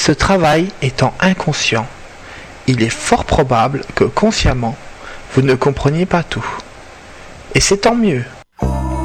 Ce travail étant inconscient, il est fort probable que consciemment, vous ne compreniez pas tout. Et c'est tant mieux.